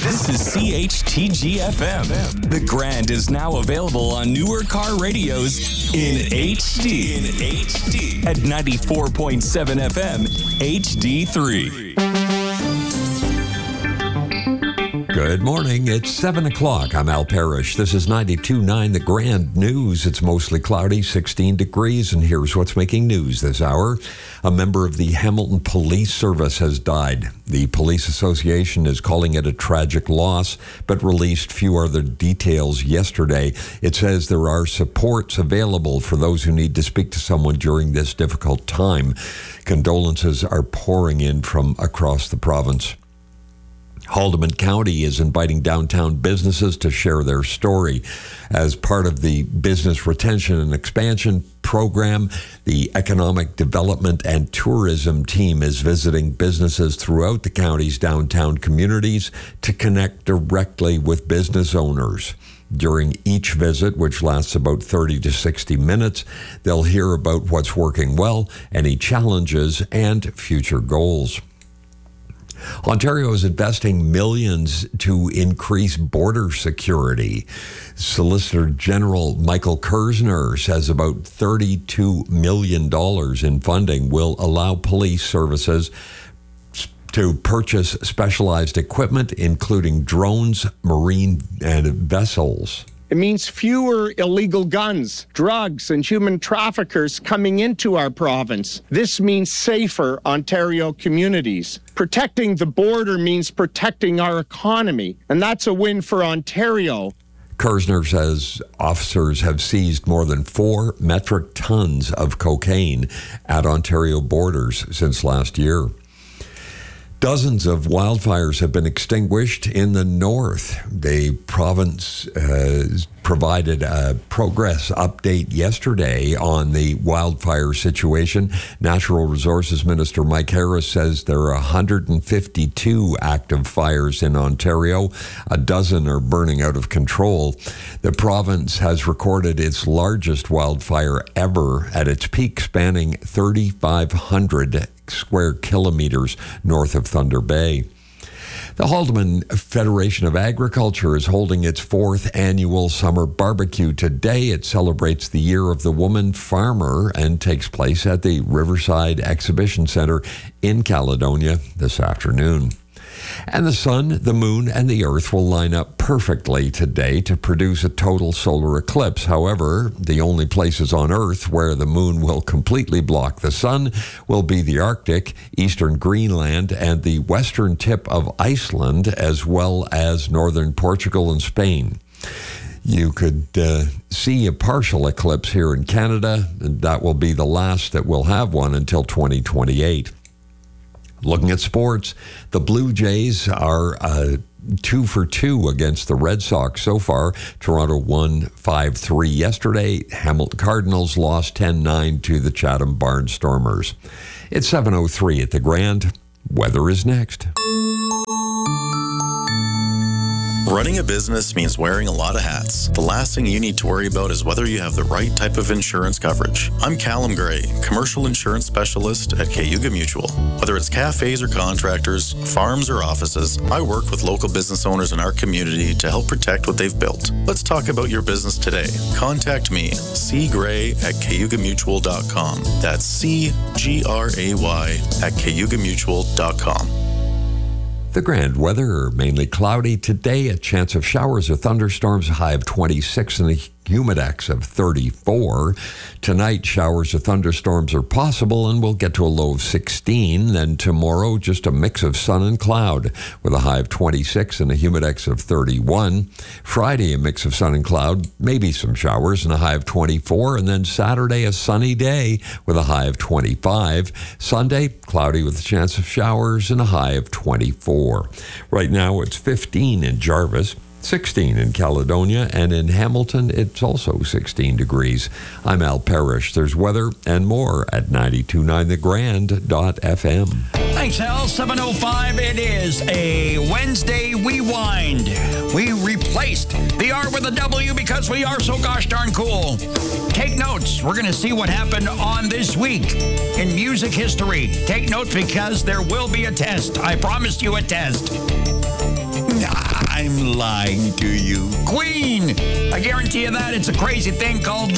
This is CHTG-FM. The Grand is now available on newer car radios in HD. At 94.7 FM, HD3. Good morning. It's 7 o'clock. I'm Al Parrish. This is 92.9 The Grand News. It's mostly cloudy, 16 degrees, and here's what's making news this hour. A member of the Hamilton Police Service has died. The Police Association is calling it a tragic loss, but released few other details yesterday. It says there are supports available for those who need to speak to someone during this difficult time. Condolences are pouring in from across the province. Haldimand County is inviting downtown businesses to share their story. As part of the Business Retention and Expansion Program, the Economic Development and Tourism team is visiting businesses throughout the county's downtown communities to connect directly with business owners. During each visit, which lasts about 30 to 60 minutes, they'll hear about what's working well, any challenges, and future goals. Ontario is investing millions to increase border security. Solicitor General Michael Kersner says about $32 million in funding will allow police services to purchase specialized equipment, including drones, marine, and vessels. It means fewer illegal guns, drugs, and human traffickers coming into our province. This means safer Ontario communities. Protecting the border means protecting our economy, and that's a win for Ontario. Kersner says officers have seized more than 4 metric tons of cocaine at Ontario borders since last year. Dozens of wildfires have been extinguished in the north. The province provided a progress update yesterday on the wildfire situation. Natural Resources Minister Mike Harris says there are 152 active fires in Ontario. A dozen are burning out of control. The province has recorded its largest wildfire ever at its peak, spanning 3,500 square kilometers north of Thunder Bay. The Haldimand Federation of Agriculture is holding its 4th annual summer barbecue today. It celebrates the Year of the Woman Farmer and takes place at the Riverside Exhibition Centre in Caledonia this afternoon. And the sun, the moon, and the earth will line up perfectly today to produce a total solar eclipse. However, the only places on Earth where the moon will completely block the sun will be the Arctic, eastern Greenland, and the western tip of Iceland, as well as northern Portugal and Spain. You could see a partial eclipse here in Canada, and that will be the last that we'll have one until 2028. Looking at sports, the Blue Jays are 2 for 2 against the Red Sox so far. Toronto won 5-3 yesterday. Hamilton Cardinals lost 10-9 to the Chatham Barnstormers. It's 7:03 at the Grand. Weather is next. Running a business means wearing a lot of hats. The last thing you need to worry about is whether you have the right type of insurance coverage. I'm Callum Gray, commercial insurance specialist at Cayuga Mutual. Whether it's cafes or contractors, farms or offices, I work with local business owners in our community to help protect what they've built. Let's talk about your business today. Contact me, cgray@cayugamutual.com. That's CGRAY@cayugamutual.com. The Grand weather, mainly cloudy today, a chance of showers or thunderstorms, a high of 26 and a humidex of 34. Tonight, showers or thunderstorms are possible and we'll get to a low of 16. Then tomorrow, just a mix of sun and cloud with a high of 26 and a humidex of 31. Friday, a mix of sun and cloud, maybe some showers and a high of 24. And then Saturday, a sunny day with a high of 25. Sunday, cloudy with a chance of showers and a high of 24. Right now, it's 15 in Jarvis, 16 in Caledonia, and in Hamilton, it's also 16 degrees. I'm Al Parrish. There's weather and more at 929thegrand.fm. Thanks, Al. 7:05. It is a Wednesday Rewind. We replaced the R with a W because we are so gosh darn cool. Take notes. We're going to see what happened on this week in music history. Take notes because there will be a test. I promised you a test. lying to you. Queen! I guarantee you that. It's a crazy thing called